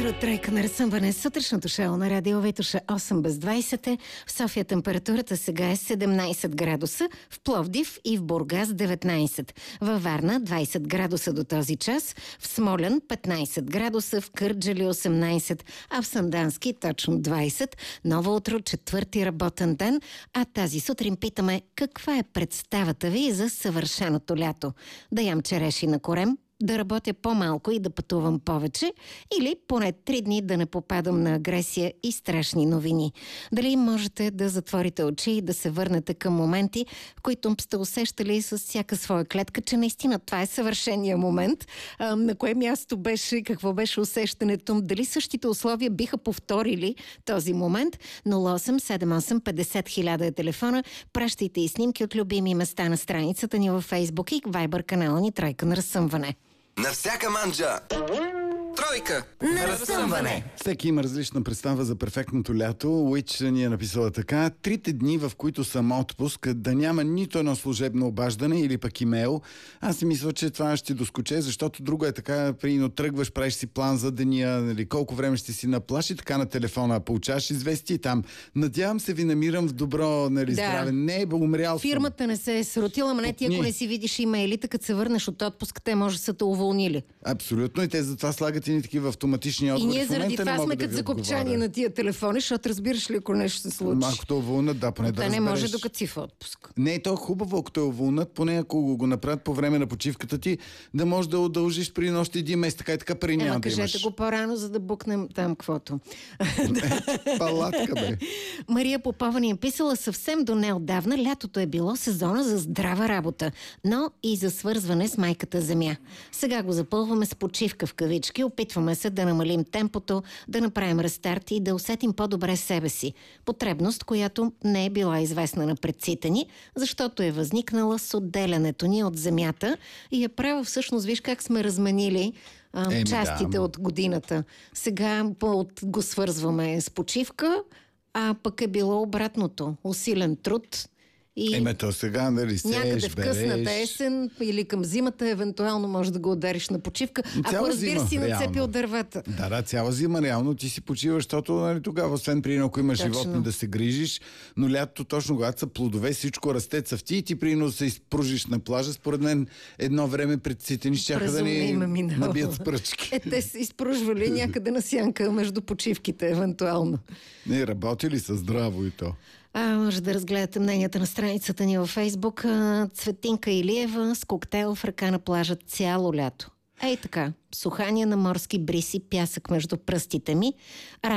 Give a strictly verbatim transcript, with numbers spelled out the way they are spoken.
утро, тройка на разсъмване. Сутрешното шоу на радио Витуша осем без двайсет. В София температурата сега е седемнайсет градуса, в Пловдив и в Бургас деветнайсет. Във Варна двайсет градуса до този час, в Смолян петнайсет градуса, в Кърджали осемнайсет, а в Сандански точно двайсет. Ново утро, четвърти работен ден, а тази сутрин питаме каква е представата ви за съвършеното лято. Да ям череши на корем, да работя по-малко и да пътувам повече, или поне три дни да не попадам на агресия и страшни новини. Дали можете да затворите очи и да се върнете към моменти, в които сте усещали с всяка своя клетка, че наистина това е съвършения момент? А, на кое място беше, какво беше усещането? Дали същите условия биха повторили този момент? нула осем седем осем петдесет хиляда е телефона. Пращайте и снимки от любими места на страницата ни във Фейсбук и Вайбър канала ни Тройка на разсъмване. На всяка манджа тройка на разсъмване. Всеки има различна представа за перфектното лято. Уич ни е написала така: трите дни, в които съм отпуск, да няма нито едно служебно обаждане или пък имейл. Аз си мисля, че това ще доскоче, защото друго е така, прино тръгваш, правиш си план за деня, нали, колко време ще си на плаж и така на телефона получаваш известие там. Надявам се ви намирам в добро, нали, Да. здраве. Не е умрял. Фирмата не се е срутила, ама не ти, ако не си видиш имейлите, като се върнеш от отпуск, те може да са те уволнили. Абсолютно, и те затова слагат и ни такива автоматични И отговори. ние В заради момента не това мога сме да като ви закопчани отговоря. на тия телефони, защото разбираш ли, ако нещо се случи. Малко те уволнат, да, поне да Та не разбереш. може докато си в отпуск. Не е то хубаво, ако те уволнат, поне ако го, го направят по време на почивката ти, да можеш да удължиш при нощ един месец, така и така пари няма Ема да кажете имаш. го по-рано, за да букнем там каквото. Палатка, бе. Мария Попова ни е писала: съвсем до неотдавна лятото е било сезона за здрава работа, но и за свързване с майката земя. Сега го запълваме с почивка в кавички, опитваме се да намалим темпото, да направим рестарт и да усетим по-добре себе си. Потребност, която не е била известна на предците ни, защото е възникнала с отделянето ни от земята и е права всъщност, виж как сме разменили а, Еми, частите да. от годината. Сега по- го свързваме с почивка, а пък е било обратното. Усилен труд и Еме то сега, нали, сееш, някъде в късната береш. есен или към зимата, евентуално може да го удариш на почивка. Цяла Ако разбира зима, си нацепил реално. дървата. Да, да, цяла зима реално ти си почиваш, защото, нали, тогава, освен при ако имаш Точно. животни да се грижиш, но лятото точно когато са плодове, всичко расте, цъфти и ти прино се изпружиш на плажа. Според мен едно време предците ни щяха да През ни ума им е набият с пръчки. Е, те се изпружвали някъде на сянка между почивките, евентуално. Не, работили са здраво и то. А, може да разгледате мненията на страницата ни във Фейсбук. А, Цветинка Илиева с коктейл в ръка на плажа цяло лято. Ей така, сухание на морски бриси, пясък между пръстите ми.